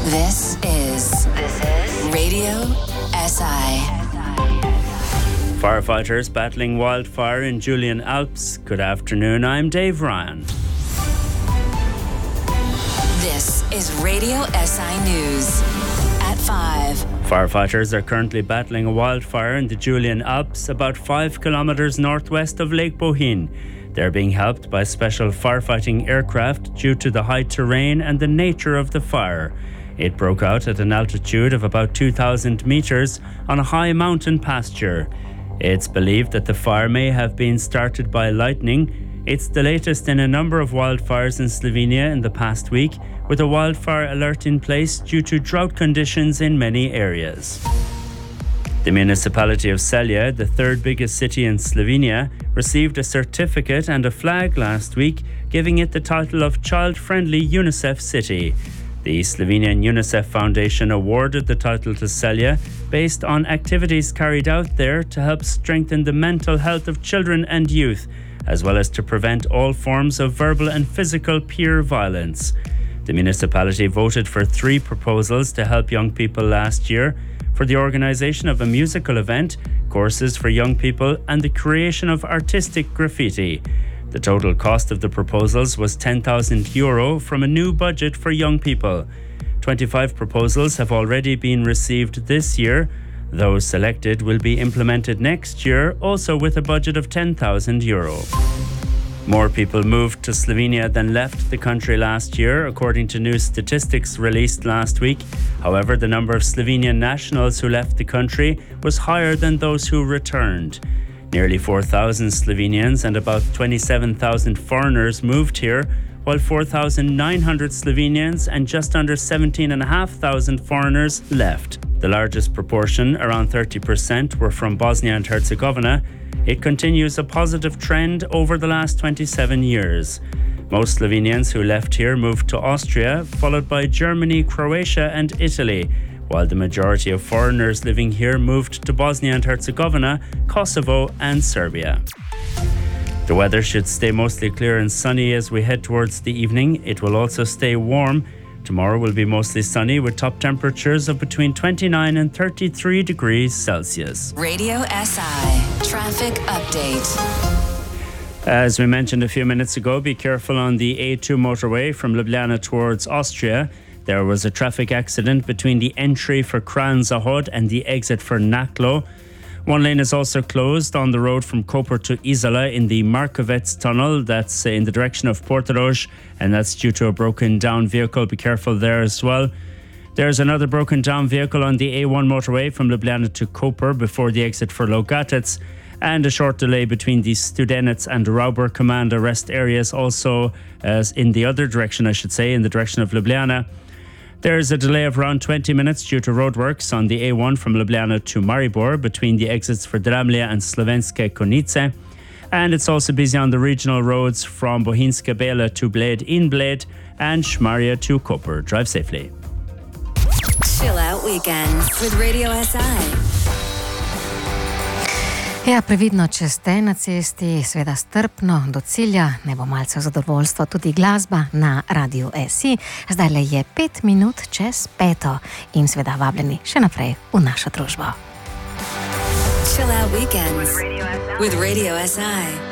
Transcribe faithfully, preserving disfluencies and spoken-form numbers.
This is this is Radio S I. Firefighters battling wildfire in Julian Alps. Good afternoon, I'm Dave Ryan. This is Radio S I News at five. Firefighters are currently battling a wildfire in the Julian Alps, about five kilometres northwest of Lake Bohine. They're being helped by special firefighting aircraft due to the high terrain and the nature of the fire. It broke out at an altitude of about two thousand metres on a high mountain pasture. It's believed that the fire may have been started by lightning. It's the latest in a number of wildfires in Slovenia in the past week, with a wildfire alert in place due to drought conditions in many areas. The municipality of Celje, the third biggest city in Slovenia, received a certificate and a flag last week, giving it the title of Child-Friendly UNICEF City. The Slovenian UNICEF Foundation awarded the title to Celje based on activities carried out there to help strengthen the mental health of children and youth, as well as to prevent all forms of verbal and physical peer violence. The municipality voted for three proposals to help young people last year: for the organisation of a musical event, courses for young people, and the creation of artistic graffiti. The total cost of the proposals was ten thousand euro from a new budget for young people. twenty-five proposals have already been received this year. Those selected will be implemented next year, also with a budget of ten thousand euro. More people moved to Slovenia than left the country last year, according to new statistics released last week. However, the number of Slovenian nationals who left the country was higher than those who returned. Nearly four thousand Slovenians and about twenty-seven thousand foreigners moved here, while four thousand nine hundred Slovenians and just under seventeen thousand five hundred foreigners left. The largest proportion, around thirty percent, were from Bosnia and Herzegovina. It continues a positive trend over the last twenty-seven years. Most Slovenians who left here moved to Austria, followed by Germany, Croatia and Italy, while the majority of foreigners living here moved to Bosnia and Herzegovina, Kosovo and Serbia. The weather should stay mostly clear and sunny as we head towards the evening. It will also stay warm. Tomorrow will be mostly sunny with top temperatures of between twenty-nine and thirty-three degrees Celsius. Radio S I Traffic Update. As we mentioned a few minutes ago, be careful on the A two motorway from Ljubljana towards Austria. There was a traffic accident between the entry for Kranj Zahod and the exit for Naklo. One lane is also closed on the road from Koper to Izola in the Markovec tunnel. That's in the direction of Portorož, and that's due to a broken down vehicle. Be careful there as well. There's another broken down vehicle on the A one motorway from Ljubljana to Koper before the exit for Logatec, and a short delay between the Studenec and Rauber command arrest areas also as in the other direction, I should say, in the direction of Ljubljana. There's a delay of around twenty minutes due to roadworks on the A one from Ljubljana to Maribor between the exits for Dramlje and Slovenske Konjice. And it's also busy on the regional roads from Bohinjska Bela to Bled in Bled and Šmarje to Koper. Drive safely. Chill out weekends with Radio S I. Ja, previdno, če ste na cesti, seveda strpno do cilja, ne bo malce zadovoljstvo, tudi glasba na Radiu S I. Zdaj le je pet minut čez peto in seveda vabljeni še naprej v našo družbo. Chill out weekends with Radio S I.